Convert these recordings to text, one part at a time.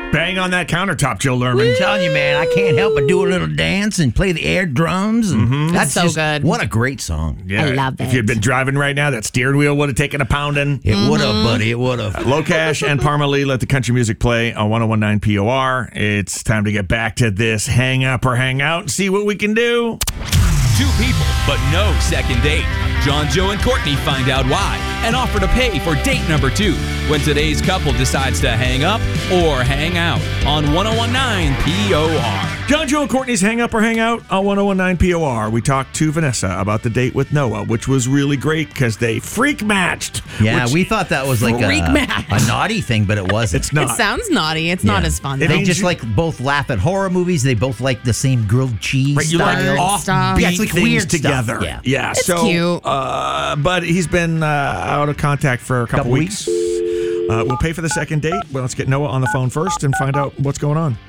Bang on that countertop, Joe Lerman. I'm telling you, man, I can't help but do a little dance and play the air drums. And That's so good. What a great song. Yeah. I love If it. you'd been driving right now, that steering wheel would have taken a pounding. It would have, buddy. It would have. Locash and Parma Lee let the country music play on 1019 POR. It's time to get back to this hang up or hang out and see what we can do. Two people, but no second date. John, Joe, and Courtney find out why and offer to pay for date number 2 when today's couple decides to hang up or hang out on 1019 POR. John, Joe, and Courtney's Hang Up or Hang Out on 1019 POR. We talked to Vanessa about the date with Noah, which was really great because they freak matched. Yeah, which we thought that was like Freak match. a naughty thing, but it wasn't. it's not. It sounds naughty. It's not Yeah. as fun. It though. They means just you- like both laugh at horror movies. They both like the same grilled cheese Right, you like style. offbeat stuff. Yeah, it's like things weird stuff. together. Yeah. It's so cute. But he's been out of contact for a couple weeks. We'll pay for the second date. Well, let's get Noah on the phone first and find out what's going on.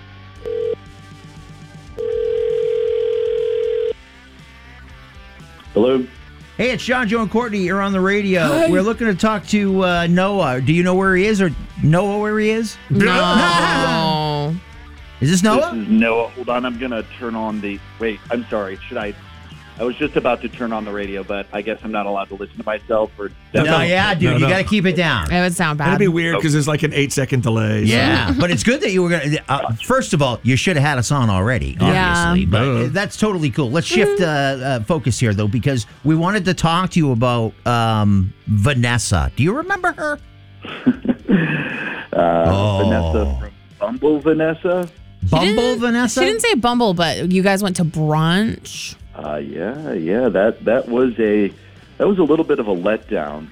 Hello? Hey, it's John, Joe, and Courtney. You're on the radio. We're looking to talk to Noah. Do you know where he is, or Noah where he is? No. Is this This Noah? is Noah. Hold on, I'm going to turn on the... Wait, I'm sorry. I was just about to turn on the radio, but I guess I'm not allowed to listen to myself. Or No, yeah, dude. No, You no. got to keep it down. It would sound bad. It'd be weird because there's like an 8-second delay. so- Yeah, but it's good that you were going to... first of all, you should have had us on already, obviously. Yeah. But that's totally cool. Let's shift focus here, though, because we wanted to talk to you about Vanessa. Do you remember her? Vanessa from Bumble Vanessa? Bumble Vanessa? She didn't say Bumble, but you guys went to brunch. Yeah. That was a little bit of a letdown.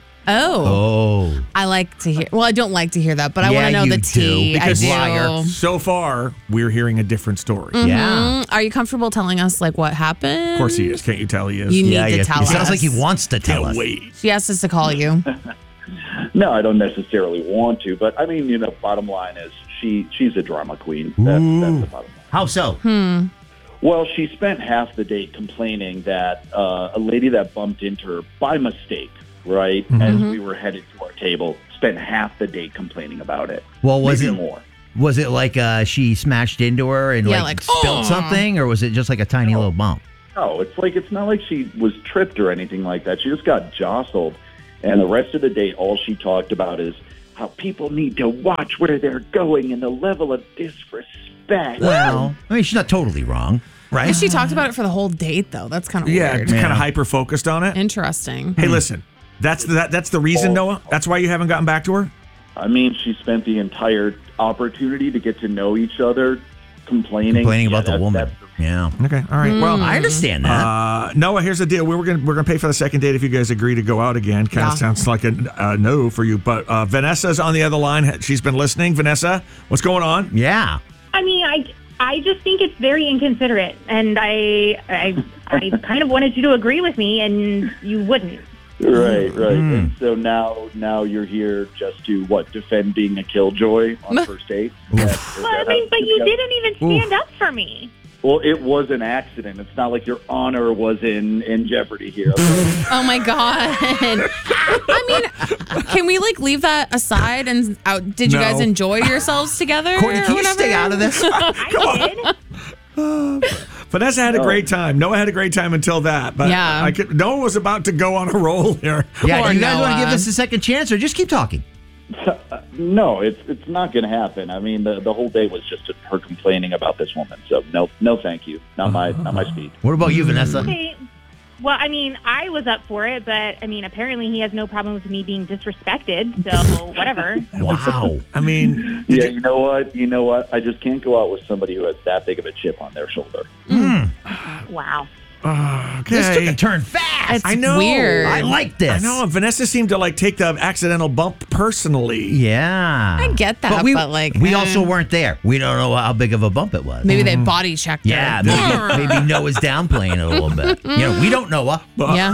Oh. I like to hear. Well, I don't like to hear that, but I Yeah, want to know you the do, tea. because I do. liar. So far, we're hearing a different story. Yeah. Are you comfortable telling us like what happened? Of course he is. Can't you tell he is? You need Yeah, to tell it us. sounds like he wants to tell Can't us. wait. She asked us to call you. No, I don't necessarily want to, but I mean, bottom line is she's a drama queen. That's the bottom line. How so? Well, she spent half the date complaining that a lady that bumped into her by mistake, right, as we were headed to our table, spent half the date complaining about it. Well, was Maybe it more? Was it like she smashed into her and Yeah, like like, spilled something, or was it just like a tiny little bump? No, it's not like she was tripped or anything like that. She just got jostled, and the rest of the date, all she talked about is how people need to watch where they're going and the level of disrespect. Well, I mean, she's not totally wrong, right? She talked about it for the whole date, though. That's kind of Yeah, weird. it's kind of hyper focused on it. Interesting. Hey, listen, that's the reason, Noah. That's why you haven't gotten back to her. I mean, she spent the entire opportunity to get to know each other, complaining about the woman. Yeah. Okay, all right. Well, I understand that. Noah, here's the deal. We're gonna pay for the second date if you guys agree to go out again. Kind of sounds like a no for you, but Vanessa's on the other line. She's been listening. Vanessa, what's going on? Yeah. I mean, I just think it's very inconsiderate, and I kind of wanted you to agree with me, and you wouldn't. Right. And so now you're here just to defend being a killjoy on first date. Well, I mean, but you didn't even stand up for me. Well, it was an accident. It's not like your honor was in jeopardy here. Oh my god. I mean, can we leave that aside and out? Did you No. guys enjoy yourselves together? Courtney, or can you whatever? stay out of this? I did. Vanessa had a great time. Noah had a great time until that. But Yeah. Noah was about to go on a roll here. Yeah, Poor do you guys want to Noah. give this a second chance, or just keep talking? No, it's not going to happen. I mean, the whole day was just her complaining about this woman. So no, thank you. Not my speed. What about you, Vanessa? Okay. Well, I mean, I was up for it, but I mean, apparently he has no problem with me being disrespected. So whatever. Wow. I mean, Yeah, you know what? I just can't go out with somebody who has that big of a chip on their shoulder. Wow. okay. This took a turn fast. It's I know. weird. I like this. I know. Vanessa seemed to take the accidental bump personally. Yeah. I get that, we but, also weren't there. We don't know how big of a bump it was. maybe they body checked her. Yeah, maybe Noah's downplaying it a little bit. We don't know. But, Yeah.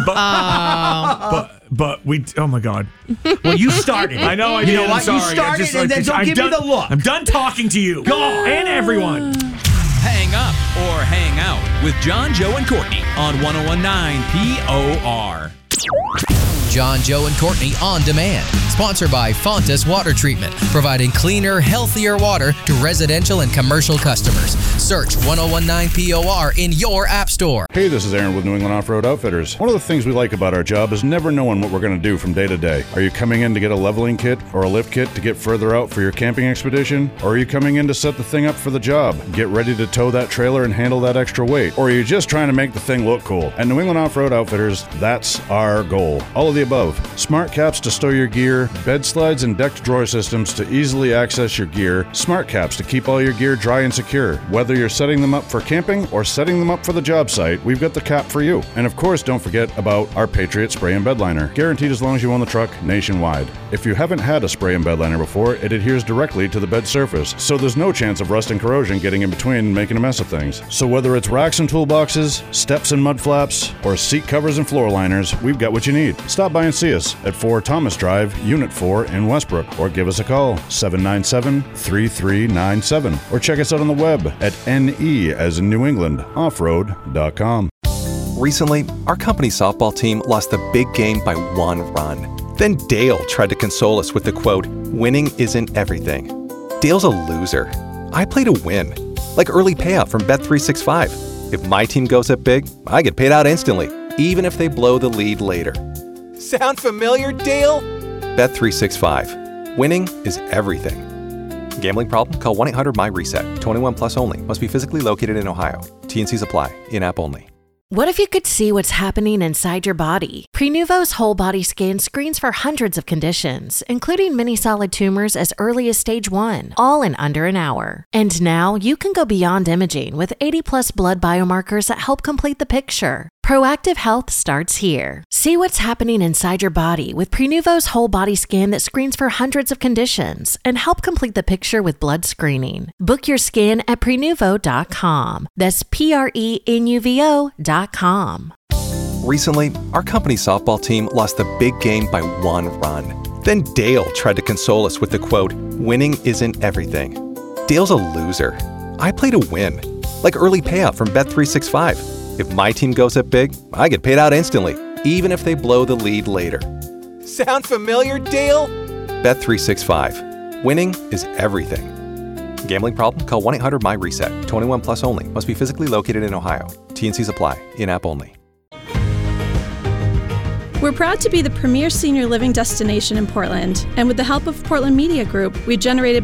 but we. Oh my God. Well, you started it. I know. I You did. know I'm what? sorry. You started, I just and then this. don't I'm give me done, the look. I'm done talking to you. Go and everyone. Hang up or hang out with John, Joe, and Courtney on 1019 POR. John, Joe, and Courtney On Demand. Sponsored by Fontas Water Treatment, providing cleaner, healthier water to residential and commercial customers. Search 1019 POR in your app store. Hey, this is Aaron with New England Off-Road Outfitters. One of the things we like about our job is never knowing what we're going to do from day to day. Are you coming in to get a leveling kit or a lift kit to get further out for your camping expedition? Or are you coming in to set the thing up for the job, get ready to tow that trailer and handle that extra weight? Or are you just trying to make the thing look cool? At New England Off-Road Outfitters, that's our goal. All of the above. Smart caps to stow your gear, bed slides and decked drawer systems to easily access your gear, smart caps to keep all your gear dry and secure. Whether you're setting them up for camping or setting them up for the job site, we've got the cap for you. And of course, don't forget about our Patriot Spray and Bed Liner, guaranteed as long as you own the truck nationwide. If you haven't had a spray and bed liner before, it adheres directly to the bed surface, so there's no chance of rust and corrosion getting in between and making a mess of things. So whether it's racks and toolboxes, steps and mud flaps, or seat covers and floor liners, we've got what you need. Stop by and see us at 4 Thomas Drive, Unit 4 in Westbrook, or give us a call, 797-3397, or check us out on the web at NE as in New England, offroad.com. Recently, our company softball team lost the big game by 1 run. Then Dale tried to console us with the quote, "Winning isn't everything." Dale's a loser. I play to win, like early payout from Bet365. If my team goes up big, I get paid out instantly, even if they blow the lead later. Sound familiar, Dale? Bet365. Winning is everything. Gambling problem? Call 1-800-MY-RESET. 21 plus only. Must be physically located in Ohio. T&Cs apply. In-app only. What if you could see what's happening inside your body? Prenuvo's whole body scan screens for hundreds of conditions, including many solid tumors as early as stage 1, all in under an hour. And now you can go beyond imaging with 80+ blood biomarkers that help complete the picture. Proactive health starts here. See what's happening inside your body with Prenuvo's whole body scan that screens for hundreds of conditions and help complete the picture with blood screening. Book your scan at Prenuvo.com. That's Prenuvo.com. Recently, our company softball team lost the big game by 1 run. Then Dale tried to console us with the quote, "Winning isn't everything." Dale's a loser. I play to win, like early payout from Bet365. If my team goes up big, I get paid out instantly, even if they blow the lead later. Sound familiar, Dale? Bet365. Winning is everything. Gambling problem? Call 1-800-MY-RESET. 21 plus only. Must be physically located in Ohio. T&Cs apply. In-app only. We're proud to be the premier senior living destination in Portland, and with the help of Portland Media Group, we generated